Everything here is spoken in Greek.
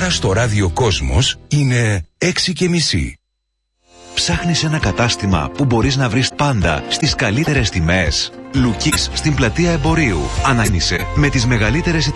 ώρα στο ράδιο Κόσμος είναι 6:30. Ψάχνεις ένα κατάστημα που μπορείς να βρεις πάντα στις καλύτερες τιμές? Λουκίς στην πλατεία Εμπορίου. Ανάγνησε με τις μεγαλύτερες